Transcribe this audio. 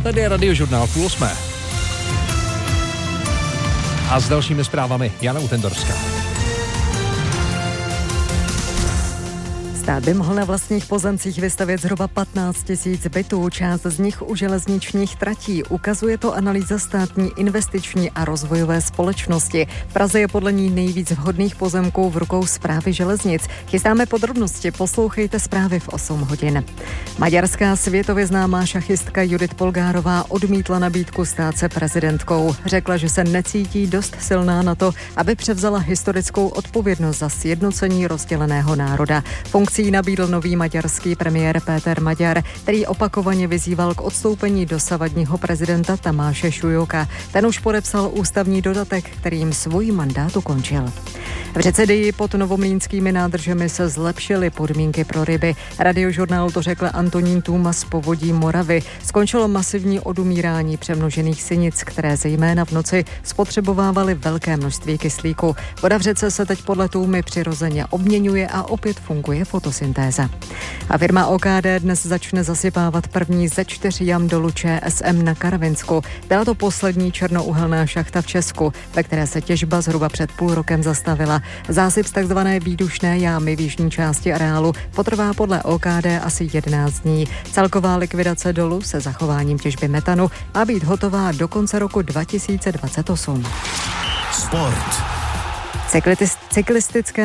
Tady je Radiožurnál 7:30. A s dalšími zprávami Jana Utendorská. Stát by mohl na vlastních pozemcích vystavět zhruba 15 000 bytů, část z nich u železničních tratí. Ukazuje to analýza státní investiční a rozvojové společnosti. V Praze je podle ní nejvíc vhodných pozemků v rukou Správy železnic. Chystáme podrobnosti, poslouchejte zprávy v 8 hodin. Maďarská světově známá šachistka Judith Polgárová odmítla nabídku stát se prezidentkou. Řekla, že se necítí dost silná na to, aby převzala historickou odpovědnost za sjednocení rozděleného národa. Funkcí nabídl nový maďarský premiér Péter Maďar, který opakovaně vyzýval k odstoupení dosavadního prezidenta Tamáše Šujoka. Ten už podepsal ústavní dodatek, kterým svůj mandát ukončil. V Řecedii pod novomlýnskými nádržemi se zlepšily podmínky pro ryby. Radiožurnálu to řekl Antonín Tůma z Povodí Moravy. Skončilo masivní odumírání přemnožených sinic, které zejména v noci spotřebovávaly velké množství kyslíku. Voda v řece se teď podle Tůmy přirozeně obměňuje a opět funguje fotosyntéza. A firma OKD dnes začne zasypávat první ze 4 jam dolu ČSM na Karvinsku. Byla to poslední černouhelná šachta v Česku, ve které se těžba zhruba před půl rokem zastavila. Zásyp z takzvané výdušné jámy v jižní části areálu potrvá podle OKD asi 11 dní. Celková likvidace dolu se zachováním těžby metanu má být hotová do konce roku 2028. Sport. Cyklistické